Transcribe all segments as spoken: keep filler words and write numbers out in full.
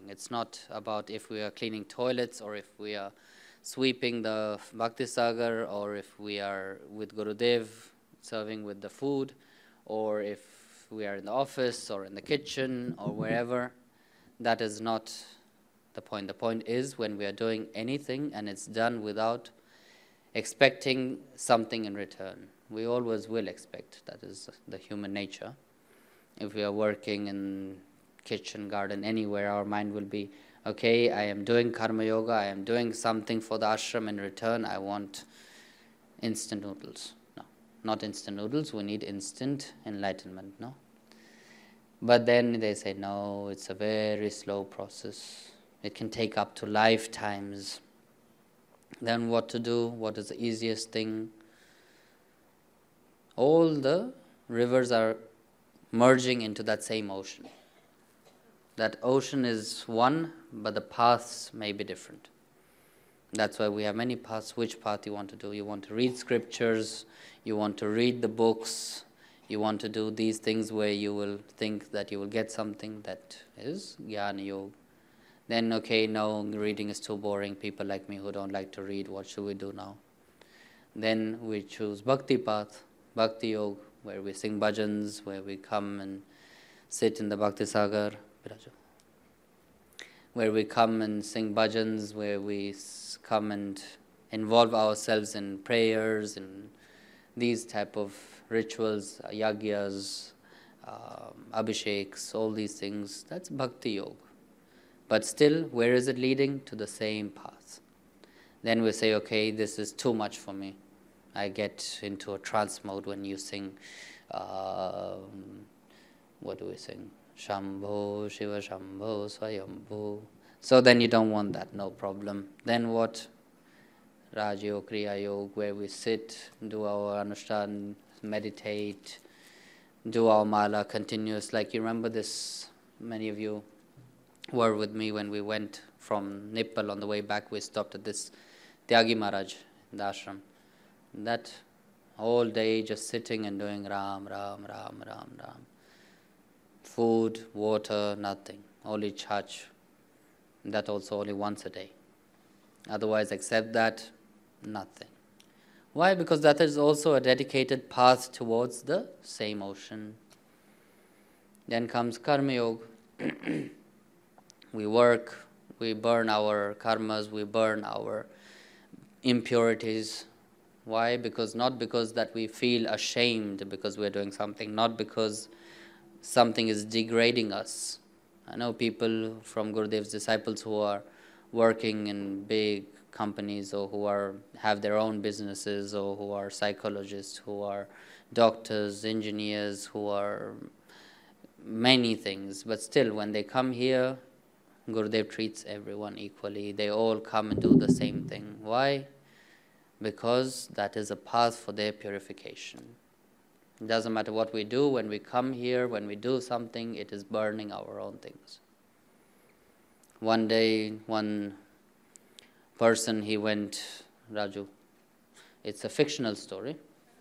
It's not about if we are cleaning toilets or if we are sweeping the Bhakti Sagar or if we are with Gurudev serving with the food or if we are in the office or in the kitchen or wherever. That is not the point. The point is when we are doing anything and it's done without expecting something in return. We always will expect. That is the human nature. If we are working in kitchen, garden, anywhere, our mind will be, okay, I am doing karma yoga, I am doing something for the ashram. In return, I want instant noodles. No, not instant noodles. We need instant enlightenment, no? But then they say, no, it's a very slow process. It can take up to lifetimes. Then what to do? What is the easiest thing? All the rivers are merging into that same ocean. That ocean is one, but the paths may be different. That's why we have many paths. Which path you want to do? You want to read scriptures, you want to read the books, you want to do these things where you will think that you will get something. That is Jnana Yoga. Then, okay, no, reading is too boring. People like me who don't like to read, what should we do now? Then we choose Bhakti path, Bhakti Yoga, where we sing bhajans, where we come and sit in the Bhakti Sagar, where we come and sing bhajans, where we come and involve ourselves in prayers and these type of rituals, yagyas, um, abhisheks, all these things. That's Bhakti Yoga. But still, where is it leading? To the same path. Then we say, okay, this is too much for me. I get into a trance mode when you sing, uh, what do we sing? Shambho, Shiva Shambho, Swayambho. So then you don't want that, no problem. Then what? Raj Yoga, Kriya Yoga, where we sit, do our Anushthan, meditate, do our mala continuous. Like you remember this, many of you were with me when we went from Nippal. On the way back, we stopped at this Tyagi Maharaj in the ashram. That whole day just sitting and doing Ram, Ram, Ram, Ram, Ram. Food, water, nothing. Only chach. That also only once a day. Otherwise, except that, nothing. Why? Because that is also a dedicated path towards the same ocean. Then comes Karma Yoga. We work, we burn our karmas, we burn our impurities. Why? Because not because that we feel ashamed because we're doing something, not because something is degrading us. I know people from Gurudev's disciples who are working in big companies or who are have their own businesses or who are psychologists, who are doctors, engineers, who are many things. But still, when they come here, Gurudev treats everyone equally. They all come and do the same thing. Why? Because that is a path for their purification. It doesn't matter what we do. When we come here, when we do something, it is burning our own things. One day, one person, he went, Raju, it's a fictional story.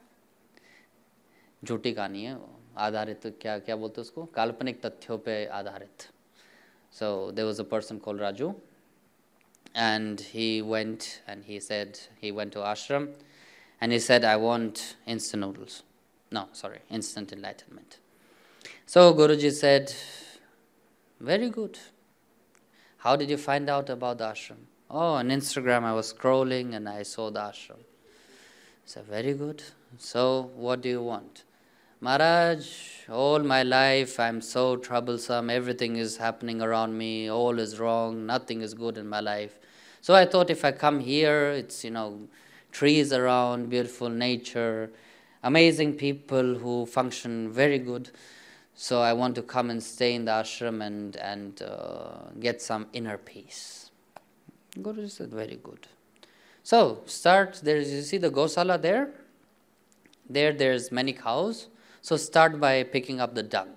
झूठी कहानी है, आधारित क्या क्या बोलते उसको, काल्पनिक तथ्यों पे आधारित. So there was a person called Raju, and he went and he said, he went to ashram, and he said, I want instant noodles. No, sorry, instant enlightenment. So Guruji said, very good. How did you find out about the ashram? Oh, on Instagram I was scrolling and I saw the ashram. I said, very good. So what do you want? Maharaj, all my life I'm so troublesome, everything is happening around me, all is wrong, nothing is good in my life. So I thought if I come here, it's, you know, trees around, beautiful nature, amazing people who function very good. So I want to come and stay in the ashram and, and uh, get some inner peace. Guruji said, very good. So start, there is, you see the Gosala there? There, there's many cows. So start by picking up the dung.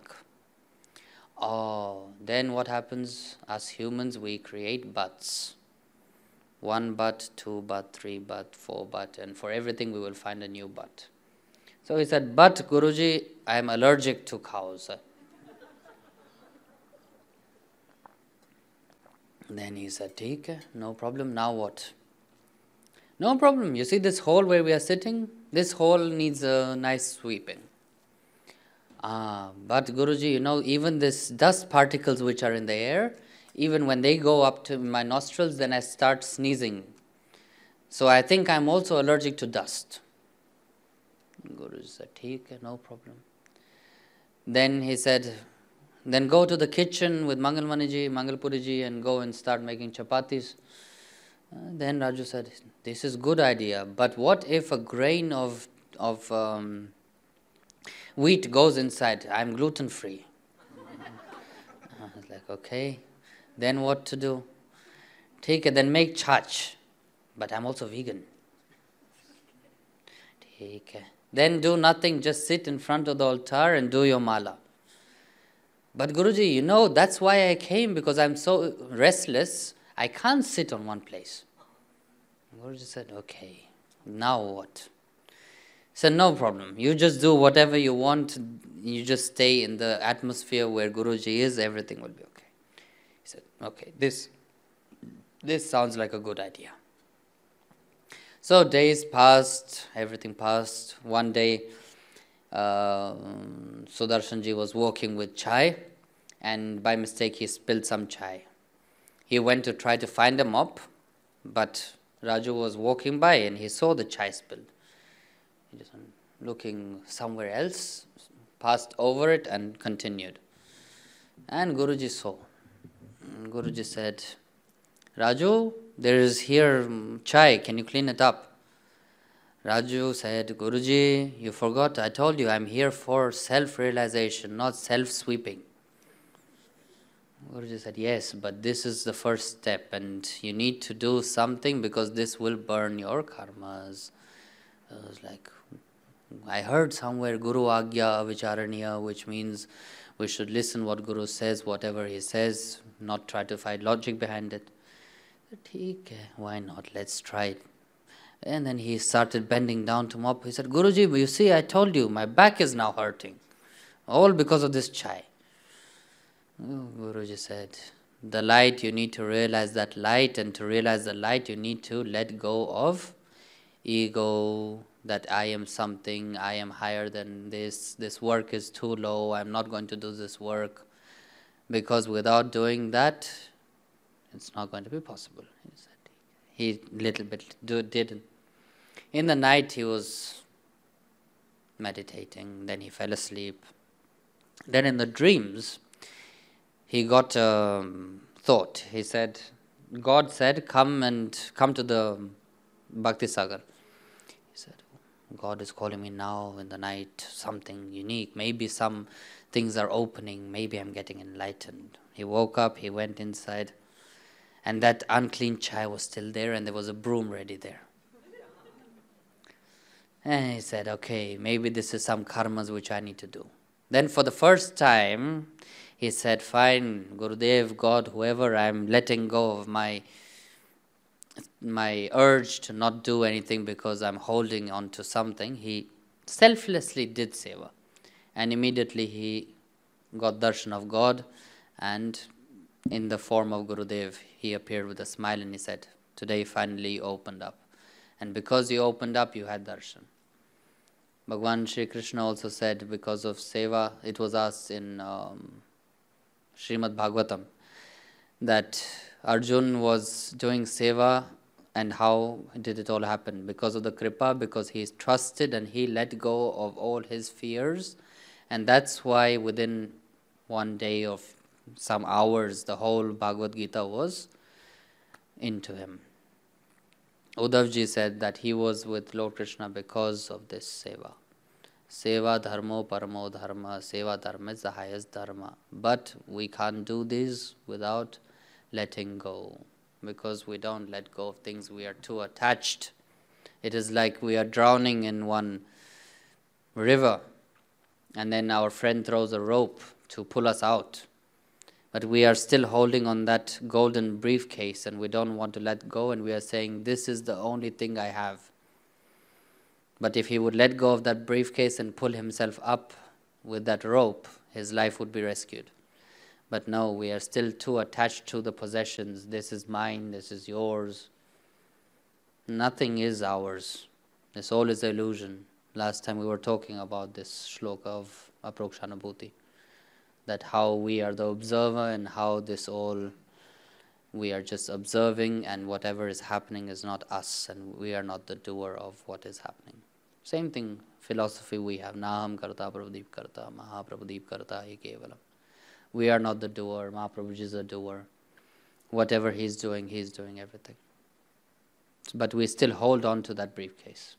Oh, then what happens? As humans, we create butts. One butt, two butt, three butt, four butt, and for everything we will find a new butt. So he said, but Guruji, I am allergic to cows. Then he said, "Theek hai, no problem, now what?" "No problem, you see this hole where we are sitting? This hole needs a nice sweeping." Ah, but Guruji, you know, even this dust particles which are in the air, even when they go up to my nostrils, then I start sneezing. So I think I'm also allergic to dust. Guruji said, "Theek hai, no problem." Then he said, "Then go to the kitchen with Mangalmaniji, Mangalpuriji, and go and start making chapatis." Uh, then Raju said, "This is good idea, but what if a grain of of um, wheat goes inside? I'm gluten free." I was like, "Okay, then what to do?" "Take it, then make chach, but I'm also vegan." "Take it, then do nothing, just sit in front of the altar and do your mala." "But Guruji, you know, that's why I came, because I'm so restless. I can't sit on one place." Guruji said, "Okay, now what?" He said, "No problem. You just do whatever you want. You just stay in the atmosphere where Guruji is. Everything will be okay." He said, "Okay, this, this sounds like a good idea." So days passed, everything passed. One day, uh, Sudarshanji was walking with chai, and by mistake he spilled some chai. He went to try to find a mop, but Raju was walking by and he saw the chai spilled. He just went looking somewhere else, passed over it and continued. And Guruji saw. And Guruji said, "Raju, there is here chai, can you clean it up?" Raju said, "Guruji, you forgot, I told you I'm here for self-realization, not self-sweeping." Guruji said, "Yes, but this is the first step and you need to do something because this will burn your karmas." I was like, I heard somewhere Guru Agya Vicharaniya, which means we should listen what Guru says, whatever he says, not try to find logic behind it. "Theek hai, why not? Let's try it." And then he started bending down to mop. He said, "Guruji, you see, I told you, my back is now hurting. All because of this chai." Oh, Guruji said, "The light, you need to realize that light, and to realize the light, you need to let go of ego, that I am something, I am higher than this, this work is too low, I'm not going to do this work, because without doing that, it's not going to be possible." He said, he little bit do, did. In the night, he was meditating, then he fell asleep. Then in the dreams, he got a thought. He said, God said, come and come to the Bhakti Sagar. He said, God is calling me now in the night, something unique. Maybe some things are opening. Maybe I'm getting enlightened. He woke up, he went inside, and that unclean chai was still there, and there was a broom ready there. And he said, okay, maybe this is some karmas which I need to do. Then for the first time, he said, fine, Gurudev, God, whoever, I'm letting go of my my urge to not do anything because I'm holding on to something. He selflessly did seva. And immediately he got darshan of God, and in the form of Gurudev, he appeared with a smile and he said, today finally you opened up. And because you opened up, you had darshan. Bhagwan Shri Krishna also said, because of seva, it was asked in um, Srimad Bhagavatam, that Arjun was doing seva, and how did it all happen? Because of the kripa, because he trusted and he let go of all his fears, and that's why within one day of some hours, the whole Bhagavad Gita was into him. Uddhavji said that he was with Lord Krishna because of this seva. Seva dharmo paramo dharma. Seva dharma is the highest dharma. But we can't do this without letting go. Because we don't let go of things, we are too attached. It is like we are drowning in one river, and then our friend throws a rope to pull us out. But we are still holding on that golden briefcase, and we don't want to let go, and we are saying, this is the only thing I have. But if he would let go of that briefcase and pull himself up with that rope, his life would be rescued. But no, we are still too attached to the possessions. This is mine, this is yours. Nothing is ours. This all is illusion. Last time we were talking about this shloka of Aprokshanubhuti, that how we are the observer and how this all, we are just observing, and whatever is happening is not us, and we are not the doer of what is happening. Same thing, philosophy we have, Naham karta Prabhudeep karta, Mahaprabhudeep karta hi kevalam. We are not the doer, Mahaprabhuji is the doer. Whatever he's doing, he's doing everything. But we still hold on to that briefcase.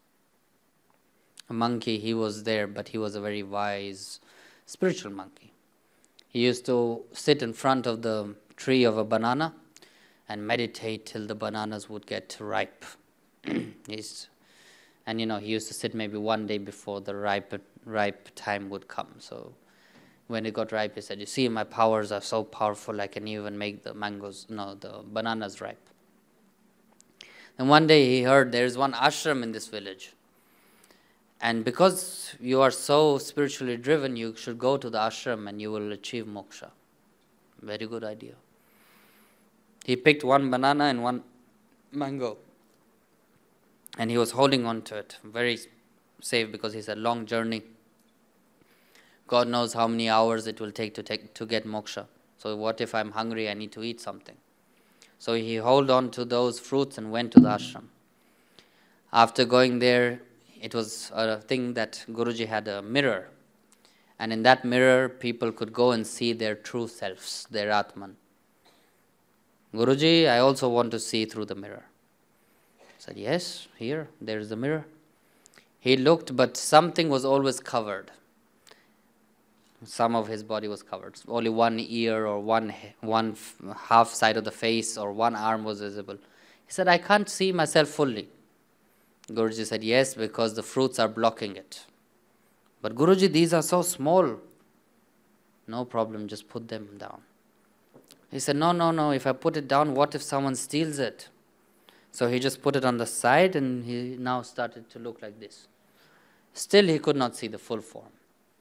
A monkey, he was there, but he was a very wise, spiritual monkey. He used to sit in front of the tree of a banana and meditate till the bananas would get ripe. He's, and you know, he used to sit maybe one day before the ripe, ripe time would come. So when it got ripe, he said, you see, my powers are so powerful, I can even make the mangoes, no, the bananas ripe. And one day he heard there is one ashram in this village. And because you are so spiritually driven, you should go to the ashram and you will achieve moksha. Very good idea. He picked one banana and one mango. And he was holding on to it. Very safe because it's a long journey. God knows how many hours it will take to take to get moksha. So what if I'm hungry, I need to eat something. So he held on to those fruits and went to the ashram. After going there, it was a thing that Guruji had a mirror. And in that mirror, people could go and see their true selves, their Atman. Guruji, I also want to see through the mirror. I said, yes, here, there is the mirror. He looked, but something was always covered. Some of his body was covered. Only one ear or one, one half side of the face or one arm was visible. He said, I can't see myself fully. Guruji said, yes, because the fruits are blocking it. But Guruji, these are so small. No problem, just put them down. He said, no, no, no, if I put it down, what if someone steals it? So he just put it on the side and he now started to look like this. Still he could not see the full form.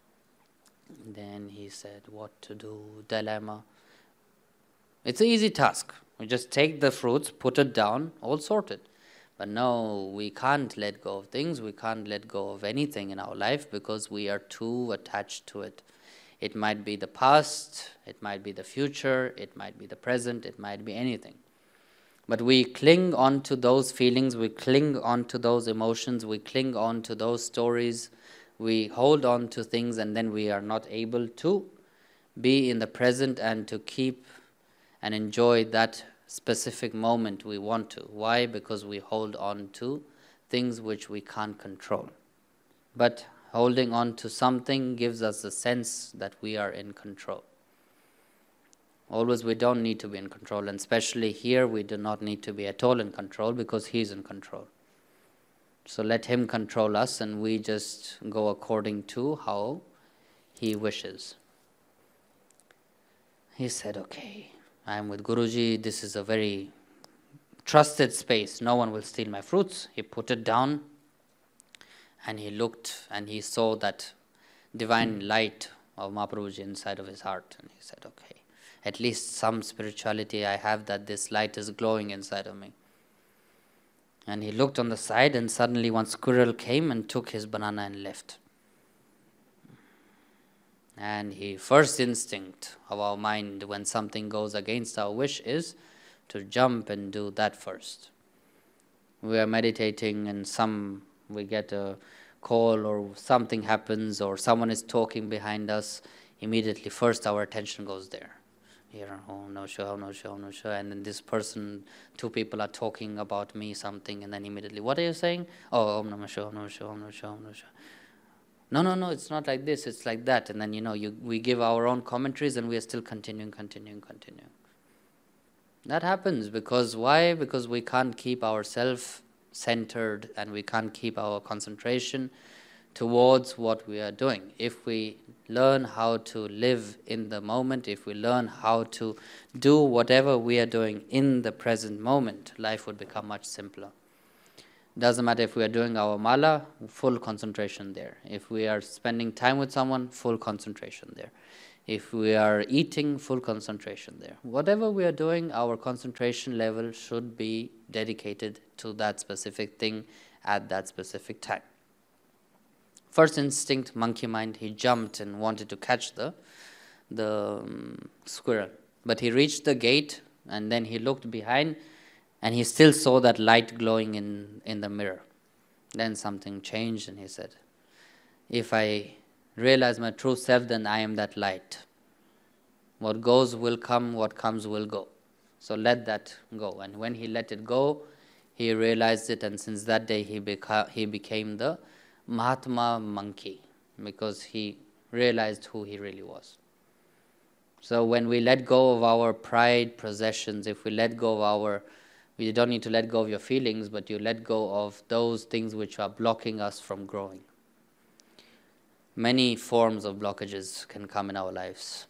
Then he said, what to do, dilemma. It's an easy task. We just take the fruits, put it down, all sorted. But no, we can't let go of things. We can't let go of anything in our life because we are too attached to it. It might be the past, it might be the future, it might be the present, it might be anything. But we cling on to those feelings, we cling on to those emotions, we cling on to those stories, we hold on to things, and then we are not able to be in the present and to keep and enjoy that specific moment we want to. Why? Because we hold on to things which we can't control. But holding on to something gives us the sense that we are in control. Always we don't need to be in control, and especially here we do not need to be at all in control because He's in control. So let Him control us and we just go according to how He wishes. He said, okay, I am with Guruji, this is a very trusted space, no one will steal my fruits. He put it down and he looked and he saw that divine light of Mahaprabhuji inside of his heart, and he said, okay, at least some spirituality I have, that this light is glowing inside of me. And he looked on the side and suddenly one squirrel came and took his banana and left. And the first instinct of our mind when something goes against our wish is to jump and do that first. We are meditating and some we get a call or something happens or someone is talking behind us, immediately first our attention goes there. Here, oh no sure, oh no sure, oh no sure, and then this person, two people are talking about me something, and then immediately, what are you saying? Oh, Om Namah Shivaya, Om Namah Shivaya, Om Namah Shivaya, Om Namah Shivaya. No, no, no, it's not like this, it's like that. And then, you know, you, we give our own commentaries and we are still continuing, continuing, continuing. That happens because why? Because we can't keep ourselves centered and we can't keep our concentration towards what we are doing. If we learn how to live in the moment, if we learn how to do whatever we are doing in the present moment, life would become much simpler. Doesn't matter if we are doing our mala, full concentration there. If we are spending time with someone, full concentration there. If we are eating, full concentration there. Whatever we are doing, our concentration level should be dedicated to that specific thing at that specific time. First instinct, monkey mind, he jumped and wanted to catch the, the um, squirrel. But he reached the gate and then he looked behind and he still saw that light glowing in, in the mirror. Then something changed and he said, if I realize my true self, then I am that light. What goes will come, what comes will go. So let that go. And when he let it go, he realized it, and since that day he, beca- he became the Mahatma monkey, because he realized who he really was. So when we let go of our pride, possessions, if we let go of our, you don't need to let go of your feelings, but you let go of those things which are blocking us from growing. Many forms of blockages can come in our lives.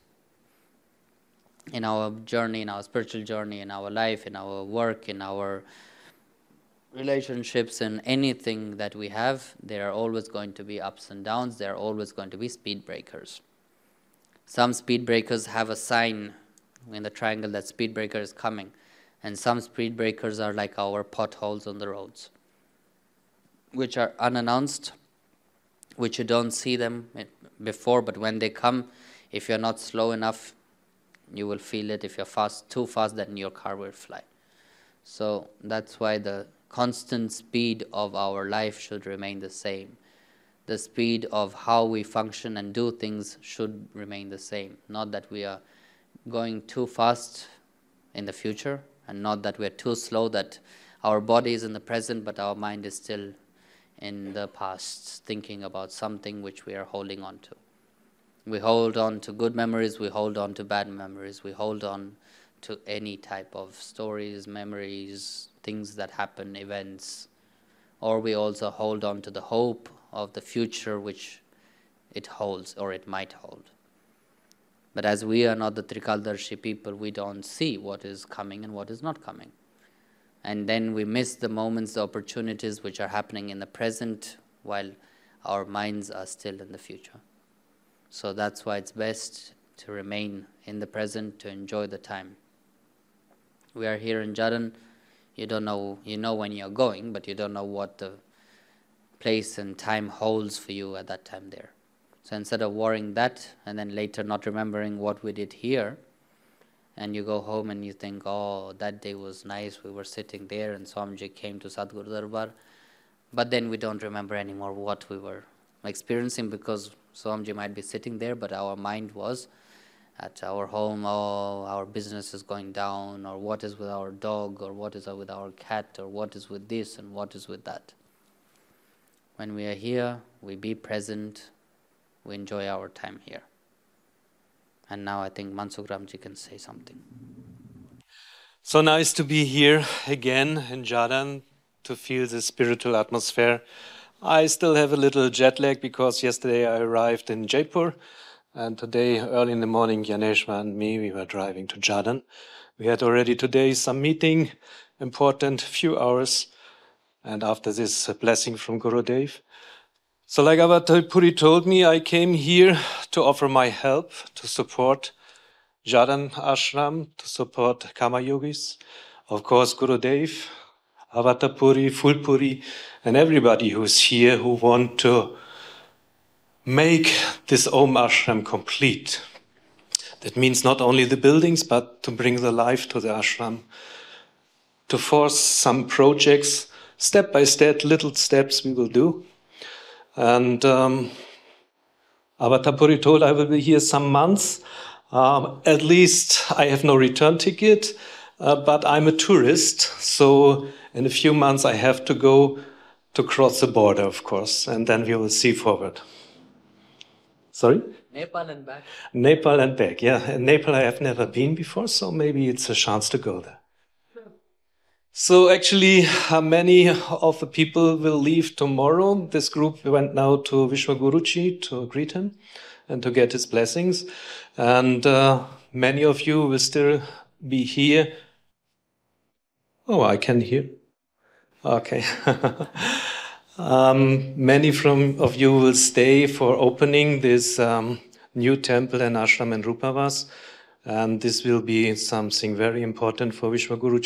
In our journey, in our spiritual journey, in our life, in our work, in our relationships, and anything that we have, there are always going to be ups and downs. There are always going to be speed breakers. Some speed breakers have a sign in the triangle that speed breaker is coming. And some speed breakers are like our potholes on the roads, which are unannounced, which you don't see them before, but when they come, if you're not slow enough, you will feel it. If you're fast, too fast, then your car will fly. So that's why the constant speed of our life should remain the same. The speed of how we function and do things should remain the same. Not that we are going too fast in the future, and not that we're too slow that our body is in the present, but our mind is still in the past, thinking about something which we are holding on to. We hold on to good memories, we hold on to bad memories, we hold on to any type of stories, memories, things that happen, events, or we also hold on to the hope of the future which it holds or it might hold. But as we are not the Trikaldarshi people, we don't see what is coming and what is not coming. And then we miss the moments, the opportunities which are happening in the present while our minds are still in the future. So that's why it's best to remain in the present, to enjoy the time. We are here in Jharkhand. You don't know, you know when you're going, but you don't know what the place and time holds for you at that time there. So instead of worrying that and then later not remembering what we did here, and you go home and you think, oh, that day was nice, we were sitting there and Swamiji came to Sadguru Darbar, but then we don't remember anymore what we were experiencing, because Swamiji might be sitting there, but our mind was at our home, oh, our business is going down, or what is with our dog, or what is with our cat, or what is with this and what is with that. When we are here, we be present, we enjoy our time here. And now I think Mansukh Ramji can say something. So nice to be here again in Jharkhand, to feel the spiritual atmosphere. I still have a little jet lag because yesterday I arrived in Jaipur, and today early in the morning Yaneshwa and me, we were driving to Jharkhand. We had already today some meeting, important few hours, and after this a blessing from Gurudev. So like Avatar-Puri told me, I came here to offer my help, to support Jharkhand Ashram, to support Karma Yogis, of course Gurudev, Avatar-Puri, Phulpuri, and everybody who's here who want to make this Om Ashram complete. That means not only the buildings, but to bring the life to the ashram, to force some projects, step by step, little steps we will do. And um, Avatar-Puri told I will be here some months. Um, at least I have no return ticket, uh, but I'm a tourist. So in a few months I have to go to cross the border, of course, and then we will see forward. Sorry? Nepal and back. Nepal and back, yeah. In Nepal I have never been before, so maybe it's a chance to go there. So actually, uh, many of the people will leave tomorrow. This group went now to Vishwaguruji to greet him and to get his blessings. And uh, many of you will still be here. Oh, I can hear. Okay. um, many from of you will stay for opening this um, new temple and ashram in Rupavas. And this will be something very important for Vishwaguru